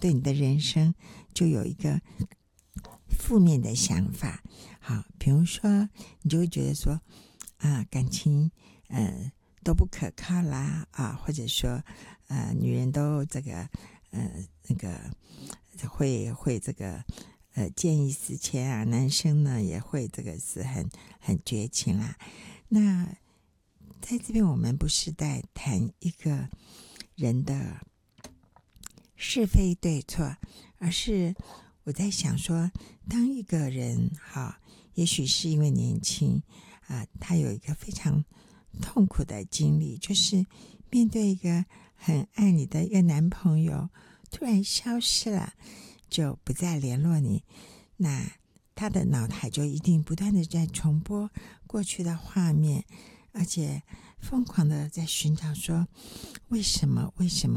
对你的人生就有一个负面的想法。好，比如说你就会觉得说感情都不可靠啦或者说女人都这个那个会这个见异思迁啊，男生呢也会这个是很绝情啦。那在这边我们不是在谈一个人的是非对错，而是我在想说，当一个人也许是因为年轻他有一个非常痛苦的经历，就是面对一个很爱你的一个男朋友突然消失了，就不再联络你，那他的脑海就一定不断的在重播过去的画面，而且疯狂的在寻找说为什么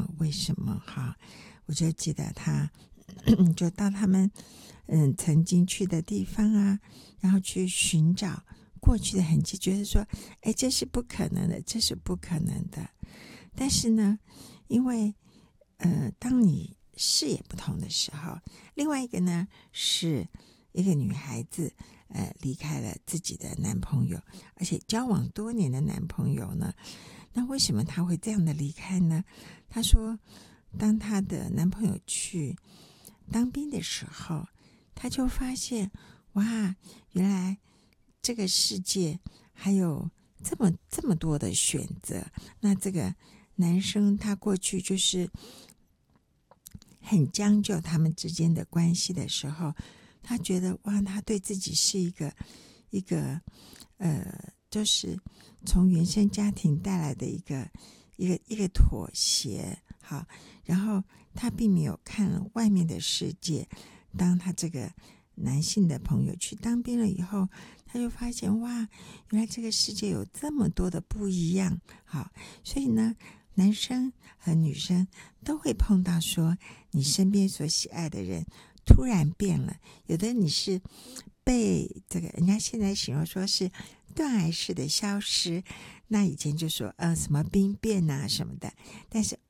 我就记得他就到他们曾经去的地方啊，然后去寻找过去的痕迹，觉得说这是不可能的，这是不可能的。但是呢，因为当你视野不同的时候，另外一个呢是一个女孩子离开了自己的男朋友，而且交往多年的男朋友呢，那为什么她会这样的离开呢？她说当她的男朋友去当兵的时候，她就发现哇，原来这个世界还有这么多的选择。那这个男生他过去就是很将就他们之间的关系的时候，他觉得哇，他对自己是一个就是从原生家庭带来的一个妥协。好，然后他并没有看了外面的世界。当他这个男性的朋友去当兵了以后，他就发现哇，原来这个世界有这么多的不一样。好，所以呢，男生和女生都会碰到说你身边所喜爱的人突然变了，有的你是被这个人家现在形容说是断崖式的消失，那以前就说什么兵变啊什么的，但是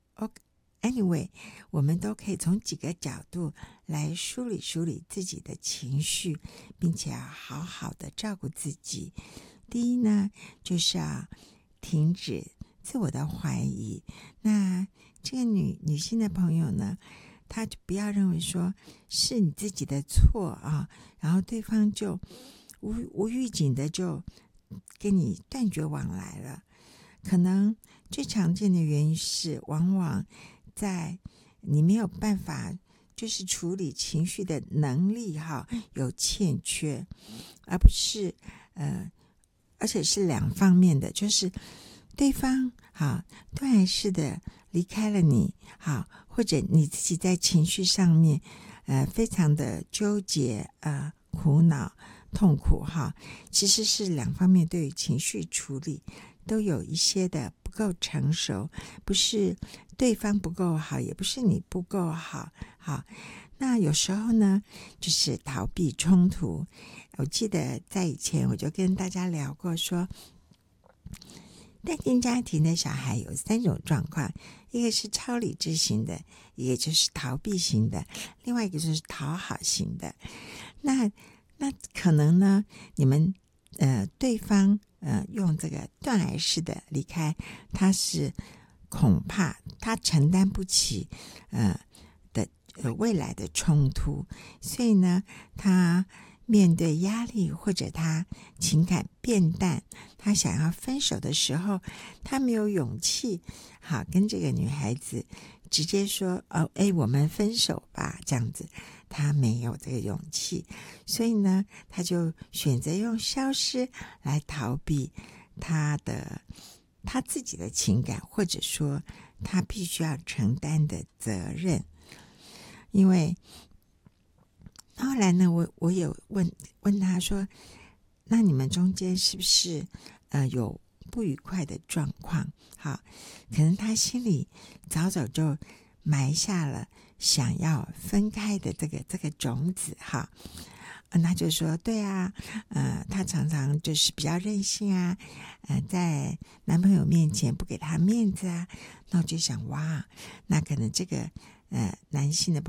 anyway 我们都可以从几个角度来梳理自己的情绪，并且要好好的照顾自己。第一呢，就是要停止自我的怀疑。那这个女性的朋友呢，她就不要认为说是你自己的错然后对方就无预警的就跟你断绝往来了。可能最常见的原因是往往在你没有办法就是处理情绪的能力有欠缺，而不是而且是两方面的，就是对方断崖式的离开了你或者你自己在情绪上面非常的纠结苦恼痛苦其实是两方面对于情绪处理都有一些的不够成熟，不是对方不够好，也不是你不够好。那有时候呢，就是逃避冲突。我记得在以前我就跟大家聊过说，单亲家庭的小孩有3种状况，一个是超理智型的，一个就是逃避型的，另外一个就是讨好型的。那可能呢，你们对方用这个断崖式的离开，他是恐怕他承担不起的未来的冲突，所以呢，他面对压力或者他情感变淡，他想要分手的时候，他没有勇气跟这个女孩子直接说我们分手吧，这样子他没有这个勇气，所以呢，他就选择用消失来逃避他自己的情感，或者说他必须要承担的责任。因为后来呢，我有问他说，那你们中间是不是有不愉快的状况？可能他心里早就埋下了想要分开的这个种子他就说对啊，他常常就是比较任性啊，在男朋友面前不给他面子啊。那我就想哇，那可能这个男性的